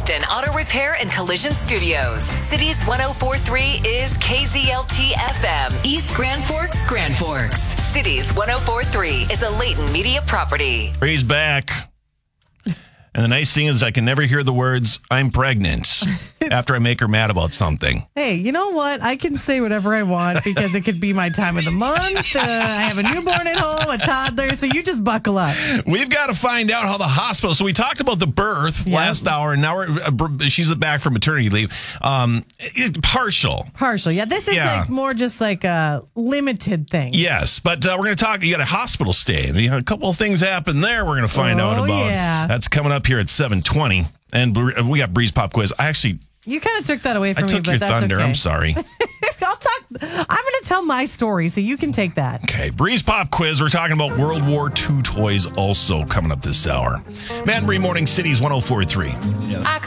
Clifton Auto Repair and Collision Studios. Cities 104.3 is KZLT FM. East Grand Forks, Grand Forks. Cities 104.3 is a Leighton Media property. Ray's back. And the nice thing is I can never hear the words, I'm pregnant, after I make her mad about something. Hey, you know what? I can say whatever I want because it could be my time of the month. I have a newborn at home, a toddler, so you just buckle up. We've got to find out how the hospital... So we talked about the birth last hour, and now she's back from maternity leave. It's partial. Partial, yeah. This is like more just like a limited thing. Yes, but we're going to talk... You got a hospital stay. A couple of things happened there we're going to find out about. Yeah. That's coming up here at 7:20. And we got Breeze Pop Quiz. You kind of took that away from me, I took but your that's thunder. okay. I'm sorry. I'm going to tell my story, so you can take that. Okay, Breeze Pop Quiz. We're talking about World War II toys also coming up this hour. Matt and Marie Morning Cities 104.3. I